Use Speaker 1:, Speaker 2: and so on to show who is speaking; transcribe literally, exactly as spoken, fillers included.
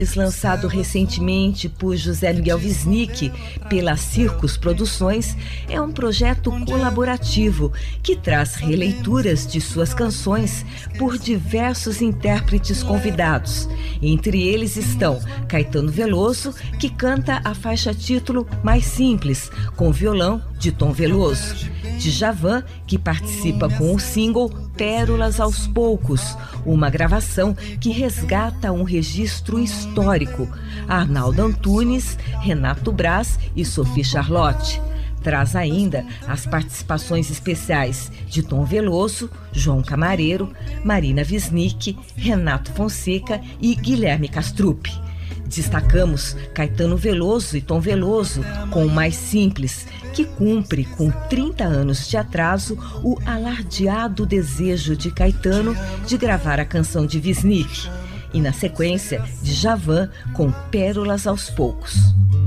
Speaker 1: Lançado recentemente por José Miguel Wisnik pela Circus Produções, é um projeto colaborativo que traz releituras de suas canções por diversos intérpretes convidados. Entre eles estão Caetano Veloso, que canta a faixa título Mais Simples, com violão de Tom Veloso; Djavan, que participa com o single Pérolas aos Poucos, uma gravação que resgata um registro histórico; Arnaldo Antunes, Renato Braz e Sophie Charlotte. Traz ainda as participações especiais de Tom Veloso, João Camareiro, Marina Wisnik, Renato Fonseca e Guilherme Castrup. Destacamos Caetano Veloso e Tom Veloso com o Mais Simples, que cumpre com trinta anos de atraso o alardeado desejo de Caetano de gravar a canção de Wisnik. E na sequência, Djavan com Pérolas aos Poucos.